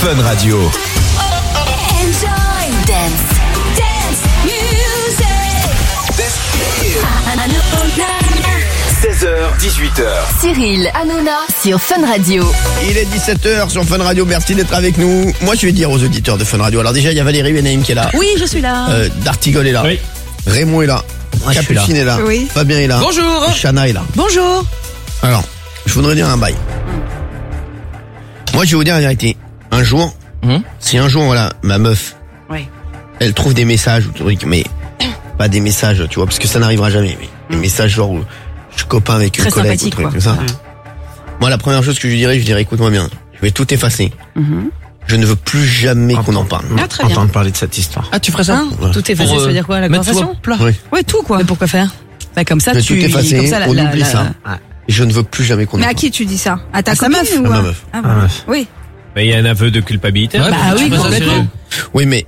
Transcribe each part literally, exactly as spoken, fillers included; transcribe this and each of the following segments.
Fun Radio. Enjoy dance, dance music. seize heures, dix-huit heures. Cyril Hanouna sur Fun Radio. Il est dix-sept heures sur Fun Radio, merci d'être avec nous. Moi je vais dire aux auditeurs de Fun Radio, alors déjà il y a Valérie Benaïm qui est là. Oui, je suis là. Euh, D'Artigol est là. Oui. Raymond est là. Moi, Capucine est là. Oui. Fabien est là. Bonjour. Et Chana est là. Bonjour. Alors, je voudrais dire un bail. Moi je vais vous dire la vérité. Un jour, Hum. si un jour voilà, ma meuf, Oui. elle trouve des messages ou trucs, mais pas des messages, tu vois, parce que ça n'arrivera jamais, mais des messages genre où je suis copain avec Très une collègue ou sympathique, truc quoi. comme ça. Moi la première chose que je lui dirais, je lui dirais écoute-moi bien, je vais tout effacer. Je ne veux plus jamais qu'on en parle. Ah, très bien. Entendre parler de cette histoire. Ah, tu ferais ça Ouais. Tout est Pour, facile, euh, ça veut dire quoi, la mettre conversation tout à plat. Oui. Ouais, tout quoi. Mais pourquoi faire Bah comme ça, Je vais tu... tout effacer, comme ça, la, on la- oublie la- ça. Et je ne veux plus jamais qu'on en Mais à parle. qui tu dis ça? À ta À sa copine meuf. ou À ma à- meuf. Ah, bon. Ah, meuf. Oui. Mais il y a un aveu de culpabilité. Ouais, Bah oui, tu fais ça, complètement. Cyril. Oui, mais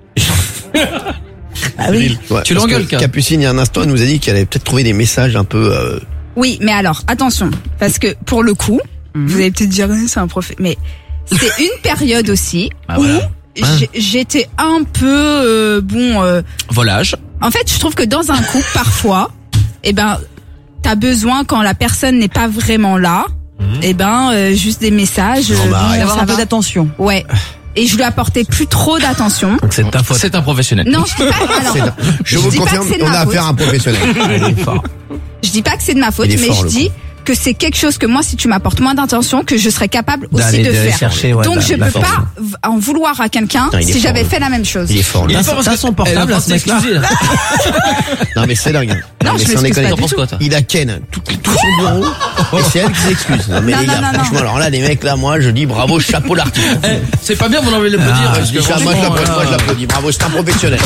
Ah oui. ouais, Tu parce l'engueules, que Cap. Capucine, il y a un instant, elle nous a dit qu'elle avait peut-être trouvé des messages un peu. Euh... Oui, mais alors, attention. Parce que, pour le coup, vous allez peut-être dire, c'est un prophète. Mais c'est une période aussi Bah où voilà. j'ai- j'étais un peu, euh, bon, euh, Volage. en fait, je trouve que dans un couple, parfois, eh ben, t'as besoin, quand la personne n'est pas vraiment là, eh ben, euh, juste des messages. Non, euh, bah, bon, arrête. D'avoir ça un peu va. d'attention. Ouais. Et je lui apportais plus trop d'attention. Donc c'est ta faute. C'est un professionnel. Non, je dis pas, alors, Je je vous dis pas confirme, que c'est de on ma a faute. affaire à un professionnel. Il est fort. Je dis pas que c'est de ma faute, Il est mais fort, je le dis que c'est quelque chose que moi, si tu m'apportes moins d'attention, que je serais capable aussi D'aller- de d'aller faire. chercher, ouais, Donc de la- je de la peux force. pas v- en vouloir à quelqu'un Putain, il est si fort, j'avais le- fait la même chose. Il est fort, Il là. est fort parce T'as que son elle portable, va là, pas ce mec-là. s'excuser, là. Non, mais c'est dingue. Non, mais je sans m'excuse déconner. pas T'en du penses tout. quoi, toi? Il a Ken tout, tout son bureau et c'est elle qui s'excuse. Non, mais Non, les non, gars, non, non. franchement, alors là, les mecs, là, moi, je dis bravo, chapeau l'artiste. Eh, c'est pas bien, vous l'enlevez le dire. Ah, parce je que dis ça, moi, je franchement, l'applaudis, euh, moi, je l'applaudis. Bravo, c'est un professionnel.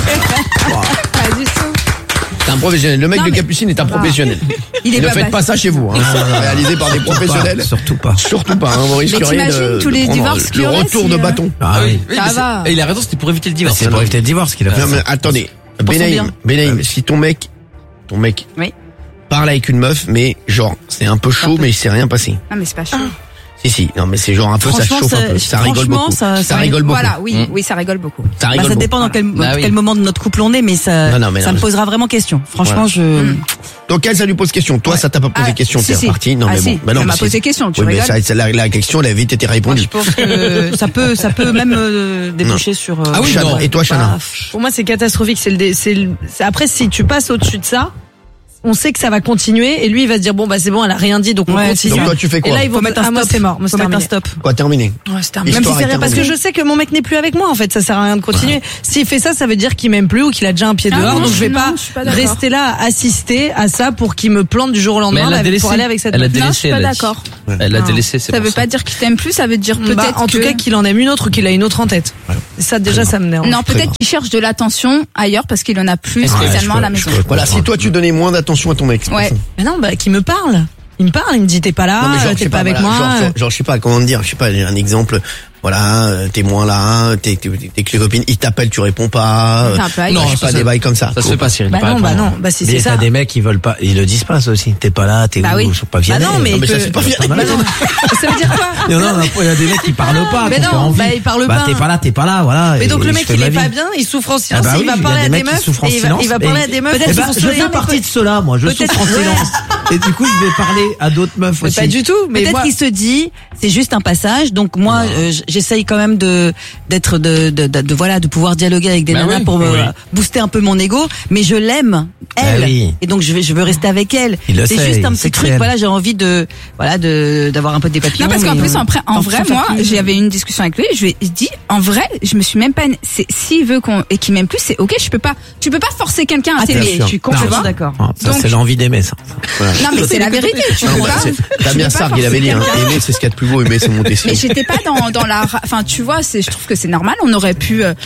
Pas du tout. C'est un professionnel. Le mec Non, de mais- Capucine est un professionnel. Il est ne pas faites pas ça chez vous. Hein. C'est réalisé par des professionnels. Surtout pas. Surtout pas. Hein. Vous risqueriez t'imagines de, tous de les prendre divorces qu'il y le aurait retour si, de euh, bâton. Ah oui. Ça mais c'est- va. Et il a raison, c'était pour éviter le divorce. C'est pour éviter le divorce qu'il a fait. Non, mais attendez. Pour son Benaïm, bien. Benaïm, si ton mec, ton mec, Oui. parle avec une meuf, mais genre, c'est un peu chaud, mais il s'est rien passé. Non, mais c'est pas chaud. Si, si. Non, mais c'est genre un peu, ça Franchement, chauffe un ça- peu. Ça rigole franchement, beaucoup. ça- Ça ça- rigole beaucoup. Voilà, oui, oui, ça rigole beaucoup. Ça Bah, rigole ça beaucoup. dépend dans quel, Bah oui. quel moment de notre couple on est, mais ça, Non, non, mais ça non, me mais- posera vraiment question. Franchement, Voilà. je. Donc elle, ça lui pose question. Toi, ça t'a pas posé Ah, question, si, t'es si. reparti. Non, Ah, mais si. bon. Bah non, Elle mais m'a c'est- posé question, tu oui, mais rigoles. ça, la, la question, elle a vite été Moi, répondue. je pense que ça peut, ça peut même euh, déboucher sur. euh, Ah oui, Chana. non. Et toi, Chana? bah, Pour moi, c'est catastrophique. C'est le, dé- c'est le- c'est- après, si tu passes au-dessus de ça, on sait que ça va continuer et lui, il va se dire bon bah c'est bon, elle a rien dit, donc on Ouais, continue. Donc toi, tu fais Et quoi? là, ils vont Faut mettre un mettre un stop. stop. C'est mort, Faut c'est mettre un terminé. stop. Quoi, terminé? Ouais, c'est terminé. Même si L'histoire c'est est rien, parce que terminée. je sais que mon mec n'est plus avec moi, en fait, ça sert à rien de continuer. S'il fait ça, ça veut dire qu'il m'aime plus ou qu'il a déjà un pied Ah dehors, non, donc je vais non, pas, je suis pas d'accord. rester là à assister à ça pour qu'il me plante du jour au Mais lendemain elle l'a avec- délaissé. pour aller avec cette Elle a meuf. Non, je délaissé. suis pas elle a dit. d'accord. Elle l'a Non. délaissé, c'est Ça pour veut pas dire qu'il t'aime plus, ça veut dire Bah, peut-être en tout que- cas qu'il en aime une autre ou qu'il a une autre en tête. Ça déjà ça me dérange. Non, peut-être qu'il cherche de l'attention ailleurs parce qu'il en a plus Est-ce que- spécialement à la maison. Voilà, si toi, tu donnais moins d'attention à ton mec. c'est pour Ouais. ça. Mais non, bah qu'il me parle. Il me parle, il me dit t'es pas là, Non, mais genre, je t'es sais pas avec voilà, moi. Genre, genre, genre, je sais pas comment te dire, je sais pas, un exemple. Voilà, euh, t'es moins là, t'es, t'es, t'es avec les copines, ils t'appellent, tu réponds pas. C'est euh, un peu Non, je sais ça, pas, ça- des bails comme ça. Ça se fait pas, Cyril. Bah pas non, bah répondre. non, bah si Mais c'est ça. t'as des mecs qui veulent pas, ils le disent pas ça aussi. T'es pas là, t'es Bah où, oui. ils sont pas Bah viannés. non, mais, Non, mais ça, que- c'est pas bien. Pas mal. Bah non. Ça veut dire quoi Non, non, non, il y a des mecs qui parlent pas. Mais qui ont non, envie. bah ils parlent Bah pas. t'es pas là, t'es pas là, voilà. Mais et donc le je mec fais il ma est vie. pas bien, il souffre en silence, Ah bah il oui, va il y a parler des à des mecs qui meufs souffrent en et il va, silence, il va et- parler à des meufs. Eh qui ben, souffrent je sur fais les partie de ceux-là, moi. Je Peut-être- souffre en ouais. silence. Et du coup, je vais parler à d'autres meufs Mais aussi. pas du tout. Mais peut-être moi- qu'il se dit, c'est juste un passage. Donc moi, euh, j- j'essaye quand même de d'être de, de, de, de voilà, de pouvoir dialoguer avec des Bah nanas oui, pour me oui. booster un peu mon ego. Mais je l'aime, elle, Bah oui. et donc je vais, je veux rester avec elle. Il le C'est sait, juste un il petit sait que truc. c'est elle. Voilà, j'ai envie de voilà de d'avoir un peu des papillons. Non, parce qu'en mais, plus, euh, en, vrai- en sans- vrai, sans moi, faire plus. j'avais eu une discussion avec lui, je lui ai dit, en vrai, je me suis même pas, c'est, s'il veut qu'on, et qu'il m'aime plus, c'est ok, je peux pas, tu peux pas forcer quelqu'un à Ah, t'aimer. t'es- je suis Tu complètement vois d'accord. Non, ça, Donc- c'est l'envie d'aimer, ça. Non, mais c'est la vérité, tu Non, peux bah, pas. c'est, tu Damien peux pas Sargue, il avait dit, hein, forcer quelqu'un. aimer, c'est ce qu'il y a de plus beau, aimer, c'est monter Mais si. j'étais pas dans, dans la, ra- enfin, tu vois, c'est, je trouve que c'est normal, on aurait pu, euh,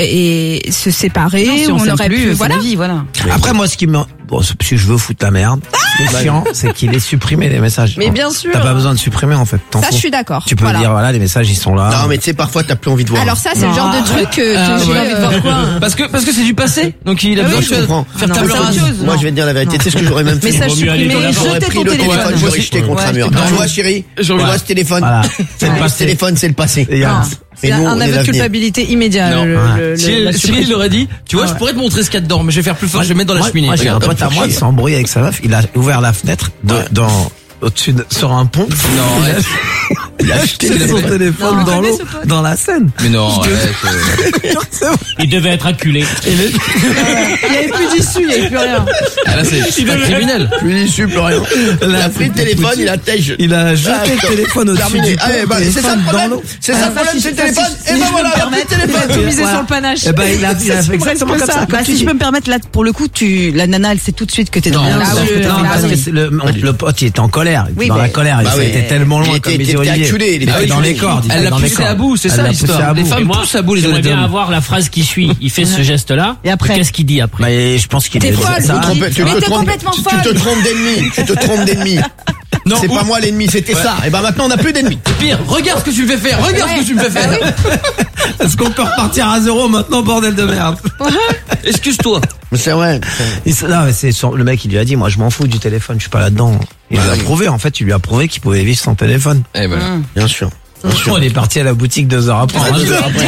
et se séparer, Non, si ou on on s'aime aurait plus, pu, c'est voilà. la vie, voilà. Après, moi, ce qui me, bon, c'est- si je veux foutre la merde, ce qui est chiant, c'est qu'il ait supprimé les messages. Mais bien sûr. T'as pas besoin de supprimer, en fait. T'en Ça, fous. je suis d'accord. Tu peux Voilà. dire, voilà, les messages, ils sont là. Non, mais tu sais, parfois, t'as plus envie de voir. Alors ça, c'est le genre de truc que, que Ah, j'ai ouais. envie de voir quoi. Parce que parce que c'est du passé. Donc il a Non, besoin je de comprends. faire Non, table c'est rase. autre chose. Moi, Non. je vais te dire la vérité, tu sais ce que j'aurais même fait. Message vaut mieux aller supprimé, dans la J'aurais jetez pris ton le téléphone, téléphone. j'aurais jeté contre Ouais, un mur. je suis Tu vois, d'accord. chérie, Je tu vois regarde. ce téléphone. Voilà. C'est le Ce passé. téléphone, c'est le passé. Et, euh, C'est Et nous, un on est aveu de l'avenir. culpabilité immédiat. Non. le- Ouais. le- le- Cyril, la Cyril, suppression. il aurait dit, tu vois, Ah je ouais. pourrais te montrer ce qu'il y a dedans, mais je vais faire plus fort, je vais mettre dans la Moi- cheminée. Moi, j'ai un Regarde. pote à moi qui s'embrouille avec sa meuf. Il a ouvert la fenêtre de, Ouais. dans, au-dessus de, sur un pont. Non, ouais. Il a jeté C'est son la- téléphone Non, dans mais l'eau, ce pote. dans la Seine. Mais non, ouais, c'est- Il devait être acculé. Et le- Il n'y avait plus d'issue, il n'y avait plus rien. ah, là, c'est c'est un criminel. Plus d'issue, plus rien. Il a pris le téléphone, il a tège. il a jeté Ah, le téléphone au-dessus terminé. du pont. Ah, eh ben, c'est ça le téléphone dans problème. l'eau. C'est ça Ah, le problème, si c'est je- le téléphone. si- Et si ben je voilà, peux me il a pris le permettre, téléphone. il a tout misé Voilà. sur le panache. Eh ben, il a, il a fait exactement comme ça. Bah, comme si tu je dis. peux me permettre, là, pour le coup, tu, la nana, elle sait tout de suite que t'es dans Non, la ah merde. oui, Non, oui, parce oui. que c'est le, le pote, il était en colère. Il était Oui, dans mais- la colère. Bah il oui. était tellement loin Il comme était- les il était Olivier. acculé, il était Il était dans acculé. les cordes. il Elle était l'a dans les poussé à cordes. bout, c'est Elle ça l'a poussé à l'histoire. Les bout. femmes Et moi, poussent à bout les j'aimerais honnêtes bien hommes. avoir la phrase qui suit. Il fait ce geste-là. Et après Qu'est-ce qu'il dit après? Mais je pense qu'il T'es est folle, ça. Vicky. Trompé- tu Mais te t'es trompes- complètement tu- tu folle. te trompes d'ennemi. Tu te trompes d'ennemi. Non, C'est ou- pas moi l'ennemi, c'était ça. Et ben maintenant on n'a plus d'ennemis. Pire, regarde ce que tu me fais faire, regarde ce que tu me fais faire. Est-ce qu'on peut repartir à zéro maintenant, bordel de merde? Excuse-toi. Mais c'est vrai. Il s- Non, mais c'est son- le mec, il lui a dit, moi, je m'en fous du téléphone, je suis pas là-dedans. Il lui a prouvé, en fait, il lui a prouvé qu'il pouvait vivre sans téléphone. Eh voilà. Bien sûr. On est parti à la boutique deux heures après. Ah, deux heures après.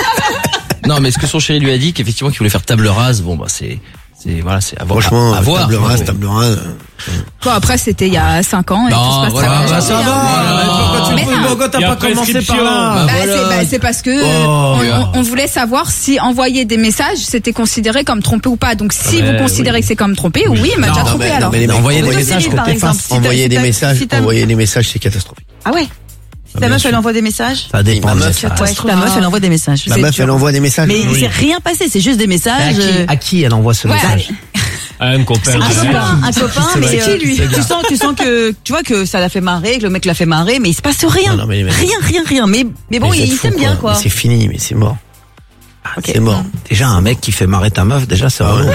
Non, mais ce que son chéri lui a dit, qu'effectivement, qu'il voulait faire table rase, bon, bah, c'est, c'est, voilà, c'est à voir. Franchement, à, à voir. table rase, Bon. table rase. Bon, après, c'était il y a cinq ans et Non, tout se passe voilà, très bien. bah, ça aujourd'hui, va. hein. Pourquoi tu Mais peux- non. pourquoi t'as Il y a pas commencé par prescription. là? Bah, voilà. c'est, bah, c'est parce que Oh, on, yeah. on- on voulait savoir si envoyer des messages c'était considéré comme trompé ou pas. Donc si Ouais, vous considérez oui. que c'est comme trompé, oui, il m'a Non, déjà non, trompé mais- non, alors. mais les mecs, Envoyer des envoyer messages par qu'on exemple. t'efface. Si t'as- Envoyer si des t'as- messages, si t'as- envoyer des messages, c'est catastrophique. Ah ouais. Ah, Ta bien meuf, sûr. elle envoie des messages. Ça dépend. Ma mais meuf, ça- Ouais, ta meuf, elle envoie des messages. Ma C'est meuf, dur. elle envoie des messages. Mais il Oui. s'est rien passé, c'est juste des Mais à messages. qui, euh, à qui elle envoie ce Ouais, message? Un copain. Un de elle. copain, un copain, C'est mais vrai, euh, qui, ce tu gars sens, tu sens que, tu vois que ça l'a fait marrer, que le mec l'a fait marrer, mais il se passe rien, Non, non, mais les mecs- rien, rien, rien. Mais, mais bon, Mais vous il, êtes il fous, s'aime bien, quoi. Mais c'est fini, mais c'est mort. Ok. C'est mort. Déjà, un mec qui fait marrer ta meuf, déjà, c'est relou.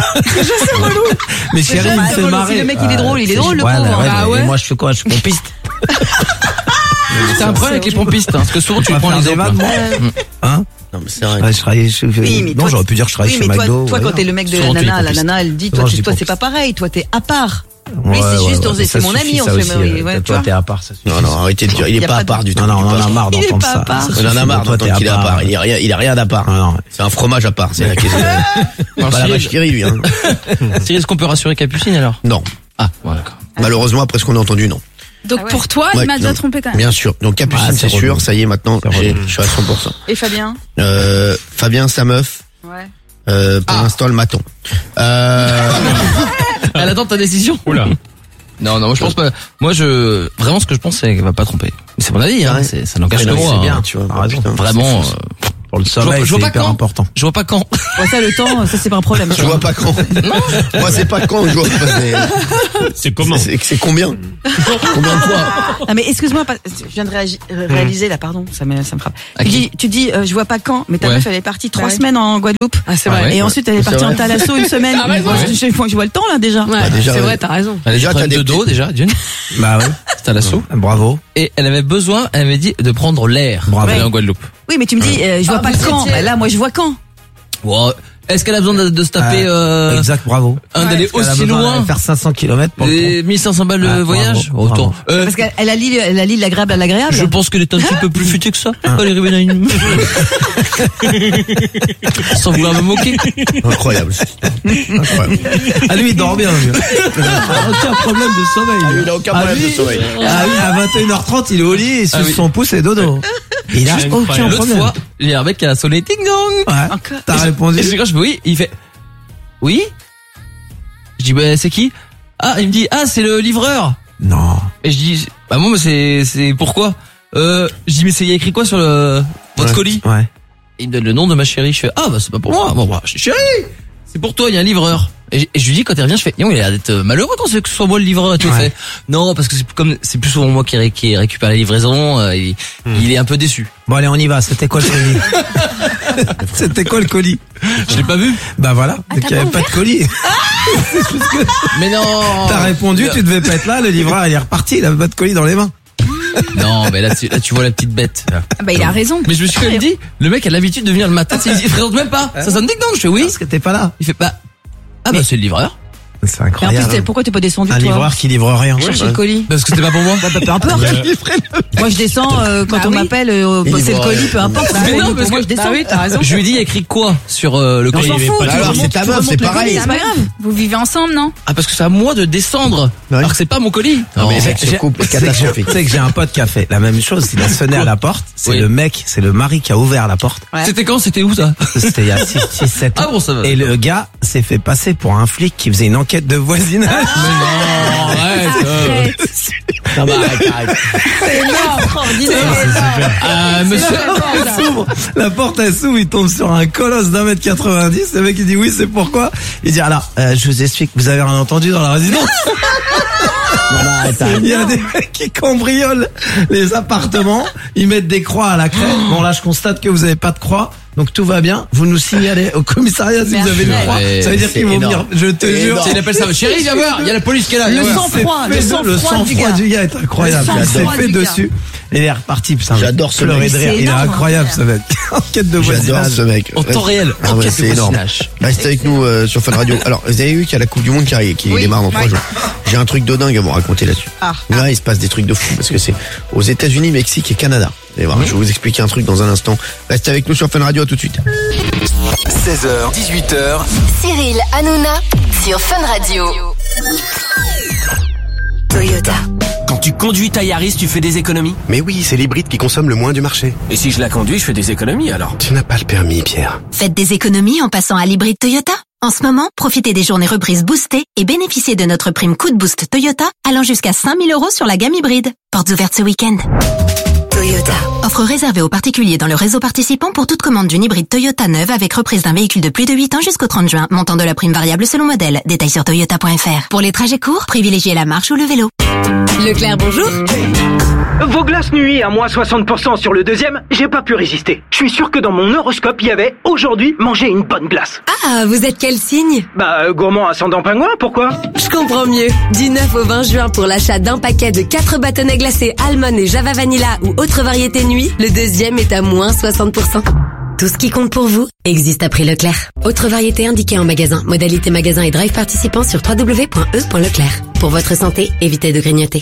Mais chérie, Déjà, il me c'est fait relou. marrer. Si le mec, il est drôle, il est c'est- drôle, le ouais, pauvre. ouais, Ah mais ouais. moi, je fais quoi? Je suis pompiste. C'est un problème avec les pompistes, hein, parce que souvent tu Pas prends faire les des vannes, moi. Hein? Non, mais c'est vrai. Ouais, je travaillais chez- Oui, mais non, toi, j'aurais pu dire que je travaille oui, chez mais toi, McDo. toi, ouais, quand non. t'es le mec de Souvent, la tu nana, les la pompistes. nana, elle dit, toi, Souvent, je tu- dis toi, c'est pompiste. pas pareil, toi, t'es à part. Ouais, Oui, c'est ouais, juste, ouais, on- ça c'est mon suffit, ami, on ça se aussi, fait, euh, oui, ouais, tu toi, vois. t'es à part, ça suffit. Non, non, arrêtez de dire, il Y est a pas pas à part de- du tout. Non, non, on en a marre Il est d'entendre pas ça. à part. Ça On suffit, en a marre toi, t'es d'entendre qu'il est à part. part. Il est rien, il a rien à part. Ah, non. C'est un fromage à part. C'est la question. Alors, Pas la Cyril, vache qui rit, lui, hein. Cyril, est-ce qu'on peut rassurer Capucine alors? Non. Ah, voilà, d'accord. Malheureusement, après ce qu'on a entendu, non. Donc Ah ouais. pour toi, Ouais, il m'a déjà non. trompé quand même. Bien sûr. Donc Capucine, Ah, c'est c'est relou. sûr. Ça y est, maintenant, C'est j'ai- relou. je suis à cent pour cent. Et Fabien? Euh, Fabien, sa meuf, Ouais. euh, pour Ah. l'instant, le maton. Euh, Elle attend ta décision? Oula. Non, non, moi je pense pas. Moi je, vraiment ce que je pense c'est qu'elle va pas tromper. Mais c'est mon avis, hein. Ouais. C'est, ça n'engage Mais que non, moi. c'est hein. bien, tu vois. T'as raison. Putain, Vraiment, c'est fou. euh, Pour le je vois, sommeil, je c'est vois pas hyper quand. important. Je vois pas quand. Ouais, ça, le temps, ça, c'est pas un problème. Je vois pas quand. Moi, c'est pas quand je vois. C'est- C'est comment? C'est c'est combien? Combien de fois? Ah, mais excuse-moi, pas- je viens de réagi- euh, réaliser, là, pardon, ça me, ça me frappe. À Tu qui dis, tu dis, euh, je vois pas quand, mais ta Ouais. meuf, elle est partie trois Bah ouais. semaines en Guadeloupe. Ah, c'est Ah vrai. ouais. Et ensuite, elle est C'est partie vrai. en Thalasso une semaine. Ah ouais, Moi, ouais. je, je, je vois le temps, là, déjà. Ouais, déjà, c'est ouais. vrai, t'as raison. Elle a des Déjà, t'as problèmes des de dos petits- déjà, d'une. Bah ouais. C'est à l'assaut. Bravo. Et elle avait besoin, elle m'avait dit de prendre l'air. Bravo. Pour aller en Guadeloupe. Oui, mais tu me dis, euh, je vois Ah, pas vous quand. étiez- Bah, là, moi, je vois quand. Wow. Est-ce qu'elle a besoin de, de se taper, euh, Exact, bravo. un d'aller Elle a aussi besoin loin? d'aller faire cinq cents kilomètres pour le Et mille cinq cents balles le Ah, voyage? bravo, Autant. bravo. Euh, Parce qu'elle elle allie, elle allie l'agréable à l'agréable. je pense qu'elle est un petit peu plus futée que ça. Valérie Benaïm. Sans vouloir me moquer. Incroyable. Incroyable. Ah, lui, il dort bien, lui. Aucun problème de sommeil. Ah, lui, lui. il a aucun Ah, problème lui, de sommeil. Ah oui, à vingt et une heures trente, il est au lit, il suce Ah oui. son pouce et dodo. Il a C'est aucun incroyable. L'autre problème. fois, il y a un mec qui a sonné ding dong. Ouais. Encore. T'as répondu. Et je, quand je fais oui, il fait oui. Je dis bah c'est qui? Ah, il me dit ah c'est le livreur. Non. Et je dis bah moi mais c'est c'est pourquoi? Euh, je dis mais c'est il y a écrit quoi sur le votre Ouais. colis? Ouais. Et il me donne le nom de ma chérie. Je fais ah bah c'est pas pour moi. Bon bah je dis, chérie, c'est pour toi. Il y a un livreur. Et, je- et je lui dis quand il revient, je fais non il a l'air d'être malheureux quand c'est que ce soit moi le livreur. Et tout. Il Ouais. fait non parce que c'est comme c'est plus souvent moi qui, ré- qui récupère la livraison. euh, il, il est un peu déçu. Bon, allez, on y va. C'était quoi le colis? C'était quoi le colis? Je l'ai pas vu. Bah voilà. Donc il y avait pas de colis. Mais non. T'as répondu, tu devais pas être là, le livreur, il est reparti, il avait pas de colis dans les mains. Non mais là tu, là tu vois la petite bête. Ah bah il a raison. Mais je me suis quand même dit, le mec a l'habitude de venir le matin, il se présente même pas. Ça sonne ding dong, je fais oui. Parce que t'es pas là. Il fait pas. Ah bah c'est le livreur. C'est Et en incroyable. plus, pourquoi t'es pas descendu, Un toi livreur qui livre rien. Chercher bah. le colis. Parce que c'était pas pour moi. Bah, bah, peu importe. Moi, je descends euh, quand Bah on oui. m'appelle, euh, Il c'est le livre colis, rien. peu importe. Mais Pour non, moi, parce que- je descends. Bah oui, t'as raison. Je lui ai dit, il y a écrit quoi sur euh, le On colis? s'en fout, tu Alors, remontes- c'est ta tu meuf, remontes c'est le pareil. colis, C'est pas grave. Vous vivez ensemble, non? Ah, parce que c'est à moi de descendre. Ouais. Alors que c'est pas mon colis. Non, mais Non. mec, ce couple est Tu sais que j'ai- catastrophique. tu sais que j'ai un pote qui a fait la même chose. Il a sonné à la porte. C'est Oui. le mec, c'est le mari qui a ouvert la porte. Ouais. C'était quand? C'était où ça? C'était il y a six sept ans. Ah bon, ça va. Et le gars s'est fait passer pour un flic qui faisait une enquête de voisinage. Non, arrête. euh. Non, bah, arrête, arrête. C'est énorme. Dis-le. Ah, monsieur. Elle s'ouvre, la porte elle s'ouvre, il tombe sur un colosse d'un mètre quatre-vingt-dix. Le mec il dit oui, c'est pourquoi. Il dit alors, euh, je vous explique, vous avez rien entendu dans la résidence. Non, bah, arrête, arrête. Il y a des mecs qui cambriolent les appartements, ils mettent des croix à la craie. Bon là je constate que vous avez pas de croix. Donc tout va bien, vous nous signalez au commissariat si vous avez une croix. Ouais, Ça veut dire c'est qu'ils vont venir, énorme. je te C'est jure. énorme. Il appelle ça. Chérie, viens voir. Il y a la police qui est là. Le viens voir. sang-froid, le Le sang-froid du sang-froid gars. du gars est incroyable. Le Il s'est sang-froid fait du gars. dessus. Et il est reparti. Putain, J'adore ce pleurer mec. de rire. C'est Il est énorme. incroyable ce mec. Enquête de J'adore voisinage. ce mec. En temps réel. Ah ouais, Enquête c'est de énorme. voisinage. Restez avec nous euh, sur Fun Radio. Alors, vous avez vu qu'il y a la Coupe du Monde qui, arrive, qui Oui, démarre dans trois ouais. jours. J'ai un truc de dingue à vous raconter là-dessus. Ah. Là, il se passe des trucs de fou parce que c'est aux États-Unis, Mexique et Canada. Vous allez voir, je vais vous expliquer un truc dans un instant. Restez avec nous sur Fun Radio, à tout de suite. seize heures, dix-huit heures, Cyril Hanouna sur Fun Radio. Toyota. Quand tu conduis ta Yaris, tu fais des économies? Mais oui, c'est l'hybride qui consomme le moins du marché. Et si je la conduis, je fais des économies alors? Tu n'as pas le permis, Pierre. Faites des économies en passant à l'hybride Toyota. En ce moment, profitez des journées reprises boostées et bénéficiez de notre prime coup de boost Toyota allant jusqu'à cinq mille euros sur la gamme hybride. Portes ouvertes ce week-end. Toyota. Offre réservée aux particuliers dans le réseau participant pour toute commande d'une hybride Toyota neuve avec reprise d'un véhicule de plus de huit ans jusqu'au trente juin. Montant de la prime variable selon modèle. Détails sur toyota point f r. Pour les trajets courts, privilégiez la marche ou le vélo. Leclerc, bonjour. Vos glaces nuit à moins soixante pour cent sur le deuxième, j'ai pas pu résister. Je suis sûr que dans mon horoscope, il y avait aujourd'hui manger une bonne glace. Ah, vous êtes quel signe? Bah, euh, gourmand ascendant pingouin, pourquoi? Je comprends mieux. Du neuf au vingt juin pour l'achat d'un paquet de quatre bâtonnets glacés Almond et Java Vanilla ou autre variété nuit, le deuxième est à moins soixante pour cent. Tout ce qui compte pour vous existe à prix Leclerc. Autre variété indiquée en magasin. Modalité magasin et drive participant sur w w w point e point leclerc. Pour votre santé, évitez de grignoter.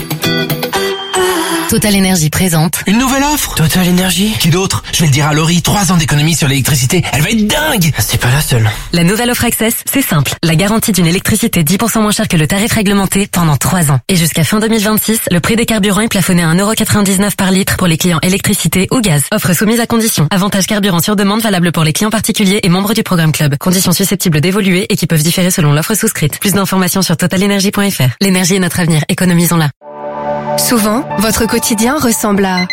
Total Énergie présente. Une nouvelle offre? Total Énergie? Qui d'autre? Je vais le dire à Laurie, trois ans d'économie sur l'électricité. Elle va être dingue! C'est pas la seule. La nouvelle offre Access, c'est simple. La garantie d'une électricité dix pour cent moins chère que le tarif réglementé pendant trois ans. Et jusqu'à fin deux mille vingt-six, le prix des carburants est plafonné à un euro quatre-vingt-dix-neuf par litre pour les clients électricité ou gaz. Offre soumise à conditions. Avantage carburant sur demande valable pour les clients particuliers et membres du programme Club. Conditions susceptibles d'évoluer et qui peuvent différer selon l'offre souscrite. Plus d'informations sur total énergie point f r. L'énergie est notre avenir. Économisons-la. Souvent, votre quotidien ressemble à...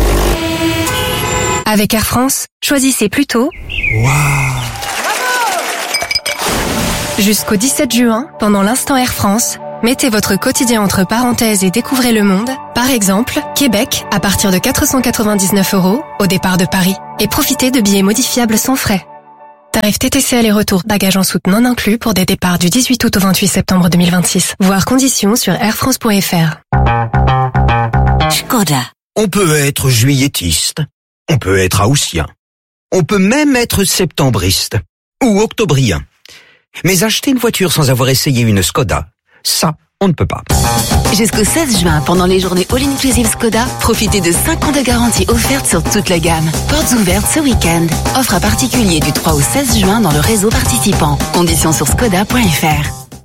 Avec Air France, choisissez plutôt... Jusqu'au dix-sept juin, pendant l'instant Air France, mettez votre quotidien entre parenthèses et découvrez le monde. Par exemple, Québec, à partir de quatre cent quatre-vingt-dix-neuf euros, au départ de Paris. Et profitez de billets modifiables sans frais. Tarif T T C aller-retour, bagages en soute non inclus pour des départs du dix-huit août au vingt-huit septembre deux mille vingt-six. Voir conditions sur airfrance point f r. Skoda. On peut être juillettiste, on peut être haussien, on peut même être septembriste ou octobrien. Mais acheter une voiture sans avoir essayé une Skoda, ça, on ne peut pas. Jusqu'au seize juin, pendant les journées All-Inclusive Skoda, profitez de cinq ans de garantie offerte sur toute la gamme. Portes ouvertes ce week-end. Offre à particulier du trois au seize juin dans le réseau participant. Conditions sur skoda point f r.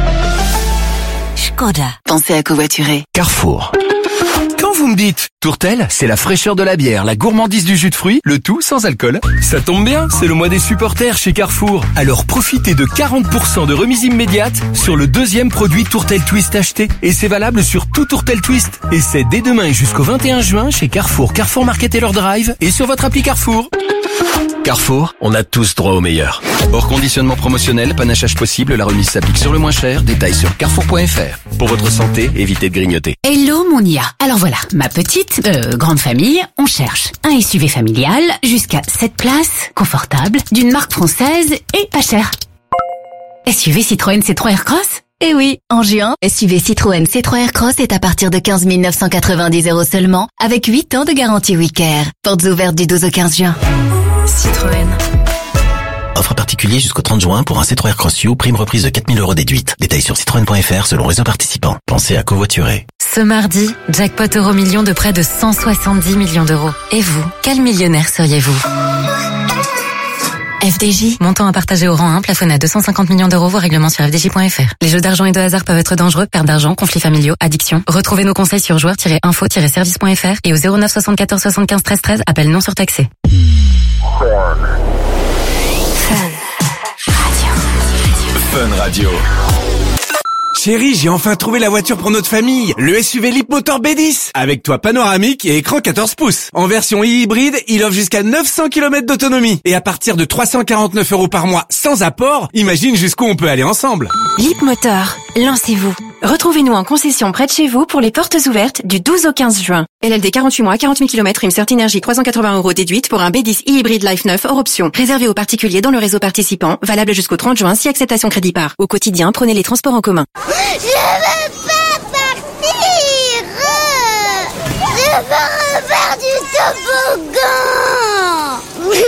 Skoda. Pensez à covoiturer. Carrefour. Quand vous me dites Tourtel, c'est la fraîcheur de la bière, la gourmandise du jus de fruits, le tout sans alcool. Ça tombe bien, c'est le mois des supporters chez Carrefour. Alors profitez de quarante pour cent de remise immédiate sur le deuxième produit Tourtel Twist acheté. Et c'est valable sur tout Tourtel Twist. Et c'est dès demain et jusqu'au vingt et un juin chez Carrefour, Carrefour Market et leur drive et sur votre appli Carrefour. Carrefour, on a tous droit au meilleur. Hors conditionnement promotionnel, panachage possible, la remise s'applique sur le moins cher. Détails sur carrefour point f r. Pour votre santé, évitez de grignoter. Hello mon I A. Alors voilà, ma petite, euh, grande famille, on cherche un S U V familial, jusqu'à sept places, confortable, d'une marque française et pas cher. S U V Citroën C trois Aircross? Eh oui, en juin, S U V Citroën C trois Aircross est à partir de quinze mille neuf cent quatre-vingt-dix euros seulement, avec huit ans de garantie Wicker. Portes ouvertes du douze au quinze juin. Citroën. Offre particulier jusqu'au trente juin pour un C trois Aircross U, prime reprise de quatre mille euros déduite. Détails sur citroën point f r selon réseau participant. Pensez à covoiturer. Ce mardi, jackpot euro million de près de cent soixante-dix millions d'euros. Et vous, quel millionnaire seriez-vous ? F D J, montant à partager au rang un, plafonné à deux cent cinquante millions d'euros, vos règlements sur f d j point f r. Les jeux d'argent et de hasard peuvent être dangereux, perte d'argent, conflits familiaux, addiction. Retrouvez nos conseils sur joueurs tiret info tiret service point f r et au zéro neuf soixante-quatorze soixante-quinze treize treize, appel non surtaxé. Fun Radio. Chérie, j'ai enfin trouvé la voiture pour notre famille. Le S U V Leapmotor B dix. Avec toit panoramique et écran quatorze pouces. En version hybride, il offre jusqu'à neuf cents kilomètres d'autonomie. Et à partir de trois cent quarante-neuf euros par mois sans apport, imagine jusqu'où on peut aller ensemble. Leapmotor, lancez-vous. Retrouvez-nous en concession près de chez vous pour les portes ouvertes du douze au quinze juin. L L D quarante-huit mois, quarante mille kilomètres, une Certi Énergie trois cent quatre-vingts euros déduite pour un B dix hybride Life neuf hors option. Réservé aux particuliers dans le réseau participant, valable jusqu'au trente juin si acceptation crédit par. Au quotidien, prenez les transports en commun. Je veux pas partir. Je veux refaire du toboggan.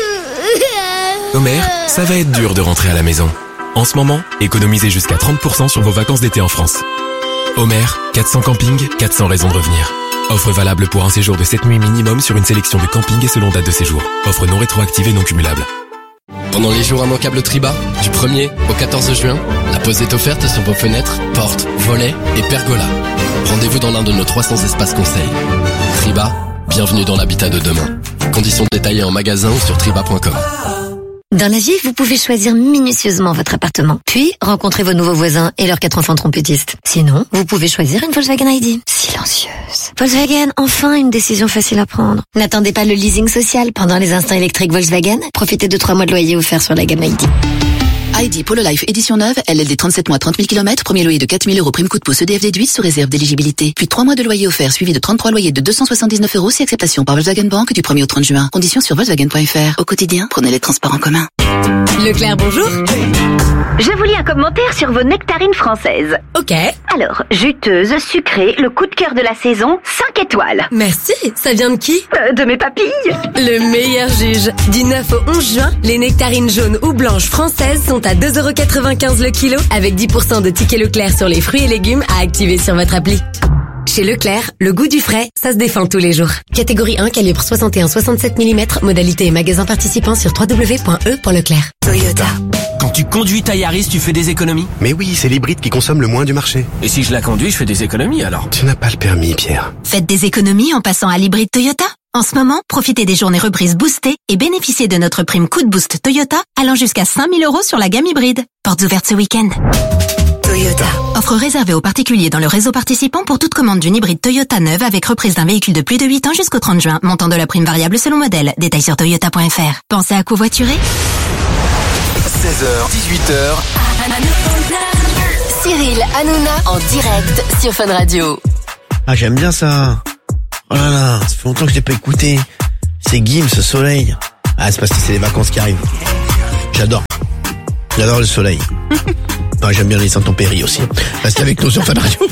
Homer, ça va être dur de rentrer à la maison. En ce moment, économisez jusqu'à trente pour cent sur vos vacances d'été en France. Homer, quatre cents campings, quatre cents raisons de revenir. Offre valable pour un séjour de sept nuits minimum sur une sélection de campings et selon date de séjour. Offre non rétroactive et non cumulable. Pendant les jours immanquables Triba, du premier au quatorze juin, la pause est offerte sur vos fenêtres, portes, volets et pergolas. Rendez-vous dans l'un de nos trois cents espaces conseils. Triba, bienvenue dans l'habitat de demain. Conditions détaillées en magasin ou sur triba point com. Dans la vie, vous pouvez choisir minutieusement votre appartement, puis rencontrer vos nouveaux voisins et leurs quatre enfants trompettistes. Sinon, vous pouvez choisir une Volkswagen I D. Silencieuse. Volkswagen, enfin une décision facile à prendre. N'attendez pas le leasing social pendant les instants électriques Volkswagen. Profitez de trois mois de loyer offerts sur la gamme I D. I D Polo Life édition neuve, L L D trente-sept mois, trente mille kilomètres, premier loyer de quatre mille euros, prime coup de pouce E D F déduit sous réserve d'éligibilité. Puis trois mois de loyer offert suivi de trente-trois loyers de deux cent soixante-dix-neuf euros si acceptation par Volkswagen Bank du premier au trente juin. Conditions sur Volkswagen point F R. Au quotidien, prenez les transports en commun. Leclerc, bonjour. Je vous lis un commentaire sur vos nectarines françaises. Ok. Alors, juteuse, sucrée, le coup de cœur de la saison, cinq étoiles. Merci, ça vient de qui euh, De mes papilles. Le meilleur juge. Du neuf au onze juin, les nectarines jaunes ou blanches françaises sont à deux euros quatre-vingt-quinze le kilo avec dix pour cent de tickets Leclerc sur les fruits et légumes à activer sur votre appli. Chez Leclerc, le goût du frais, ça se défend tous les jours. Catégorie un, calibre soixante et un soixante-sept millimètres, modalité et magasin participant sur w w w point e point leclerc. Toyota. Quand tu conduis ta Yaris, tu fais des économies? Mais oui, c'est l'hybride qui consomme le moins du marché. Et si je la conduis, je fais des économies alors? Tu n'as pas le permis, Pierre. Faites des économies en passant à l'hybride Toyota. En ce moment, profitez des journées reprises boostées et bénéficiez de notre prime coup de boost Toyota allant jusqu'à cinq mille euros sur la gamme hybride. Portes ouvertes ce week-end. Toyota. Offre réservée aux particuliers dans le réseau participant pour toute commande d'une hybride Toyota neuve avec reprise d'un véhicule de plus de huit ans jusqu'au trente juin. Montant de la prime variable selon modèle. Détails sur toyota point f r. Pensez à covoiturer. seize heures, dix-huit heures. Cyril Hanouna en direct sur Fun Radio. Ah, j'aime bien ça. Oh là là, ça fait longtemps que je l'ai pas écouté. C'est Gims, ce soleil. Ah, c'est parce que c'est les vacances qui arrivent. J'adore. J'adore le soleil. Ah, j'aime bien les intempéries aussi. Restez avec nous sur Fun Radio.